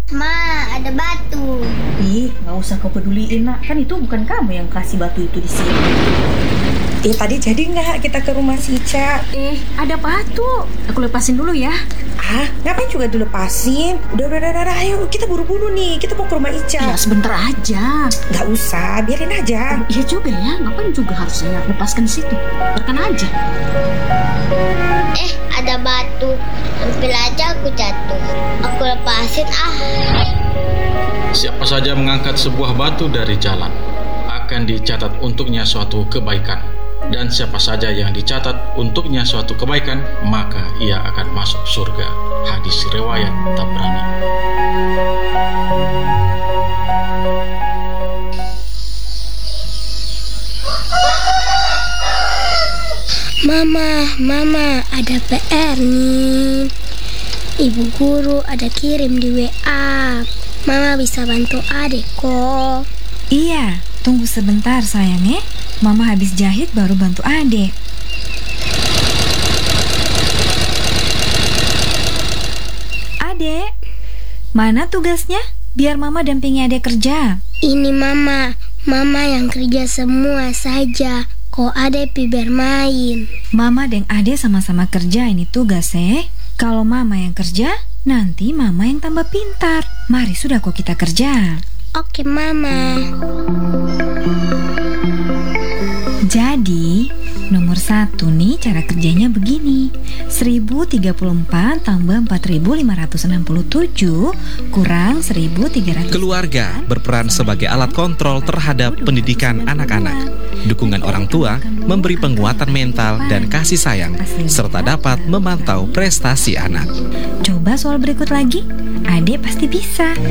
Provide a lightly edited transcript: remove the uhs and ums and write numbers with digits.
Ma, ada batu. Ih, nggak usah kau peduliin, nak. Kan itu bukan kamu yang kasih batu itu di sini. Tadi jadi nggak kita ke rumah si Ica? Ada batu. Aku lepasin dulu ya. Ngapain juga dilepasin? Udah, ayo kita buru-buru nih. Kita mau ke rumah Ica. Ya sebentar aja. Nggak usah, biarin aja. Iya juga ya, ngapain juga harus saya lepaskan di situ. Biarkan aja. Ada batu. Hampir aja aku jatuh. Aku lepasin Siapa saja mengangkat sebuah batu dari jalan akan dicatat untuknya suatu kebaikan. Dan siapa saja yang dicatat untuknya suatu kebaikan, maka ia akan masuk surga. Hadis riwayat Tabrani. Mama, ada PR nih. Ibu guru ada kirim di WA. Mama bisa bantu adik kok. Iya, tunggu sebentar sayang ya. Mama habis jahit baru bantu adek. Adek, mana tugasnya? Biar mama dampingi adek kerja. Ini mama yang kerja semua saja. Kok adek pi bermain. Mama dan adek sama-sama kerja ini tugas Kalau mama yang kerja, nanti mama yang tambah pintar. Mari sudah kok kita kerja. Oke mama. Jadi, nomor 1 nih cara kerjanya begini. 1034 tambah 4567 kurang 1300. Keluarga berperan sebagai alat kontrol terhadap pendidikan anak-anak. Dukungan orang tua memberi penguatan mental dan kasih sayang, serta dapat memantau prestasi anak. Coba soal berikut lagi, adek pasti bisa.